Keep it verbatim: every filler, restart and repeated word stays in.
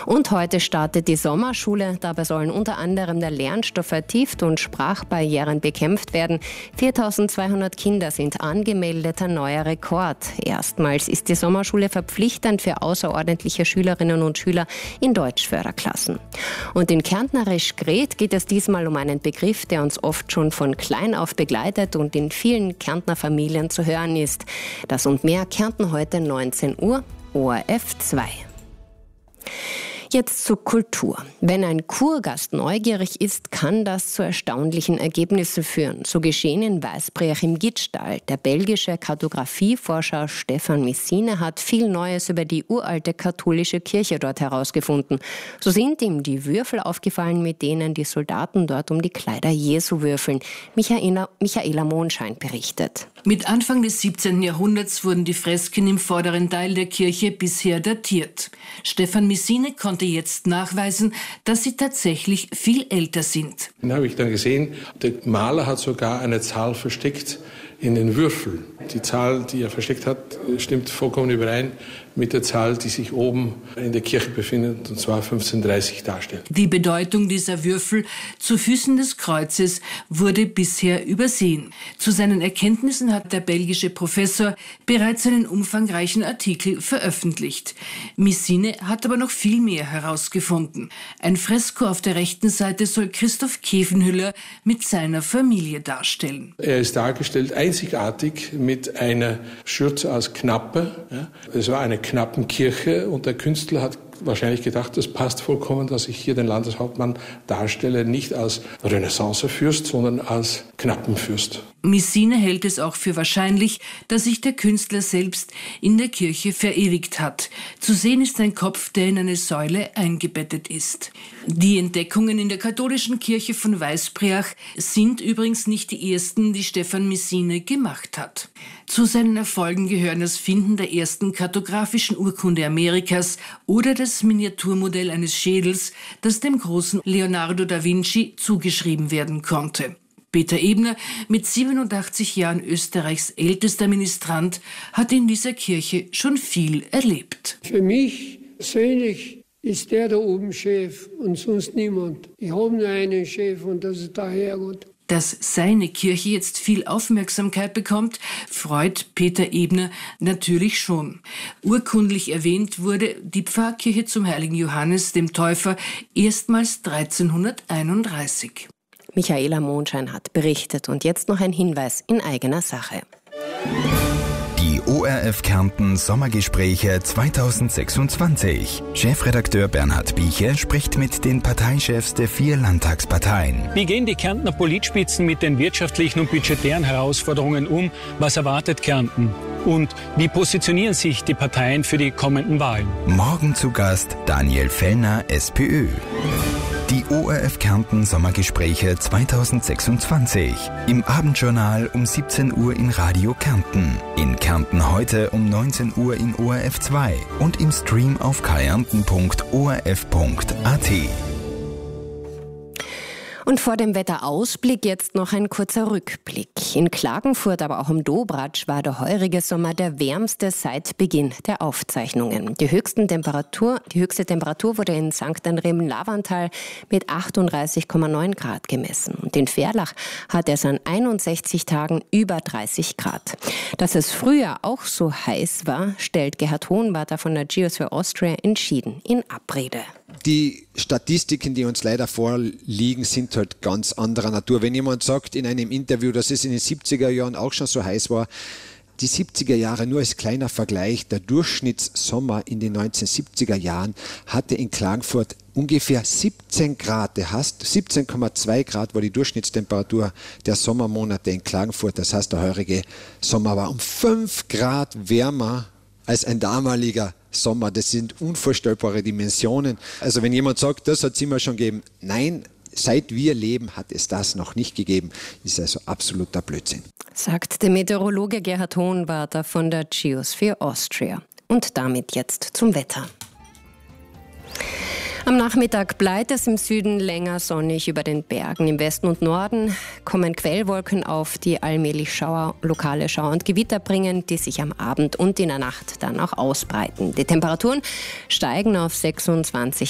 Und heute startet die Sommerschule. Dabei sollen unter anderem der Lernstoff vertieft und Sprachbarrieren bekämpft werden. viertausendzweihundert Kinder sind angemeldet, ein neuer Rekord. Erstmals ist die Sommerschule verpflichtend für außerordentliche Schülerinnen und Schüler in Deutschförderklassen. Und in Kärntnerisch Gret geht es diesmal um einen Begriff, der uns oft schon von klein auf begleitet und in vielen Kärntner Familien zu hören ist. Das und mehr Kärnten heute neunzehn Uhr, O R F zwei. Jetzt zur Kultur. Wenn ein Kurgast neugierig ist, kann das zu erstaunlichen Ergebnissen führen. So geschehen in Weisbreach im Gittstall. Der belgische Kartografieforscher Stefan Missine hat viel Neues über die uralte katholische Kirche dort herausgefunden. So sind ihm die Würfel aufgefallen, mit denen die Soldaten dort um die Kleider Jesu würfeln. Michaela, Michaela Monschein berichtet. Mit Anfang des siebzehnten Jahrhunderts wurden die Fresken im vorderen Teil der Kirche bisher datiert. Stefan Missine konnte jetzt nachweisen, dass sie tatsächlich viel älter sind. Dann habe ich dann gesehen, der Maler hat sogar eine Zahl versteckt in den Würfeln. Die Zahl, die er versteckt hat, stimmt vollkommen überein mit der Zahl, die sich oben in der Kirche befindet, und zwar fünfzehnhundertdreißig darstellt. Die Bedeutung dieser Würfel zu Füßen des Kreuzes wurde bisher übersehen. Zu seinen Erkenntnissen hat der belgische Professor bereits einen umfangreichen Artikel veröffentlicht. Missine hat aber noch viel mehr herausgefunden. Ein Fresko auf der rechten Seite soll Christoph Kefenhüller mit seiner Familie darstellen. Er ist dargestellt einzigartig mit einer Schürze aus Knappe. Es war eine Knappenkirche und der Künstler hat wahrscheinlich gedacht, das passt vollkommen, dass ich hier den Landeshauptmann darstelle, nicht als Renaissancefürst, sondern als Knappenfürst. Missine hält es auch für wahrscheinlich, dass sich der Künstler selbst in der Kirche verewigt hat. Zu sehen ist ein Kopf, der in eine Säule eingebettet ist. Die Entdeckungen in der katholischen Kirche von Weisbreach sind übrigens nicht die ersten, die Stefan Missine gemacht hat. Zu seinen Erfolgen gehören das Finden der ersten kartografischen Urkunde Amerikas oder das Miniaturmodell eines Schädels, das dem großen Leonardo da Vinci zugeschrieben werden konnte. Peter Ebner, mit siebenundachtzig Jahren Österreichs ältester Ministrant, hat in dieser Kirche schon viel erlebt. Für mich persönlich ist der da oben Chef und sonst niemand. Ich habe nur einen Chef und das ist der Herrgott. Dass seine Kirche jetzt viel Aufmerksamkeit bekommt, freut Peter Ebner natürlich schon. Urkundlich erwähnt wurde die Pfarrkirche zum heiligen Johannes, dem Täufer, erstmals dreizehnhunderteinunddreißig. Michaela Monschein hat berichtet und jetzt noch ein Hinweis in eigener Sache. Die O R F Kärnten Sommergespräche zweitausendsechsundzwanzig. Chefredakteur Bernhard Bieche spricht mit den Parteichefs der vier Landtagsparteien. Wie gehen die Kärntner Politspitzen mit den wirtschaftlichen und budgetären Herausforderungen um? Was erwartet Kärnten? Und wie positionieren sich die Parteien für die kommenden Wahlen? Morgen zu Gast Daniel Fellner, SPÖ. Die O R F Kärnten Sommergespräche zweitausendsechsundzwanzig. Im Abendjournal um siebzehn Uhr in Radio Kärnten. In Kärnten heute um neunzehn Uhr in O R F zwei und im Stream auf kärnten punkt o r f punkt a t. Und vor dem Wetterausblick jetzt noch ein kurzer Rückblick. In Klagenfurt, aber auch im Dobratsch war der heurige Sommer der wärmste seit Beginn der Aufzeichnungen. Die, höchsten Temperatur, die höchste Temperatur wurde in Sankt Andrem-Lavantal mit achtunddreißig Komma neun Grad gemessen. Und in Verlach hat es an einundsechzig Tagen über dreißig Grad. Dass es früher auch so heiß war, stellt Gerhard Hohenwarter von der Geosphere Austria entschieden in Abrede. Die Statistiken, die uns leider vorliegen, sind halt ganz anderer Natur. Wenn jemand sagt in einem Interview, dass es in den siebziger Jahren auch schon so heiß war, die siebziger Jahre nur als kleiner Vergleich, der Durchschnittssommer in den neunzehnhundertsiebziger Jahren hatte in Klagenfurt ungefähr siebzehn Grad. Der heißt siebzehn Komma zwei Grad war die Durchschnittstemperatur der Sommermonate in Klagenfurt. Das heißt, der heurige Sommer war um fünf Grad wärmer als ein damaliger Sommer. Das sind unvorstellbare Dimensionen. Also wenn jemand sagt, das hat es immer schon gegeben, nein, seit wir leben hat es das noch nicht gegeben. Ist also absoluter Blödsinn. Sagt der Meteorologe Gerhard Hohenwarter von der Geosphere Austria. Und damit jetzt zum Wetter. Am Nachmittag bleibt es im Süden länger sonnig über den Bergen. Im Westen und Norden kommen Quellwolken auf, die allmählich Schauer, lokale Schauer und Gewitter bringen, die sich am Abend und in der Nacht dann auch ausbreiten. Die Temperaturen steigen auf sechsundzwanzig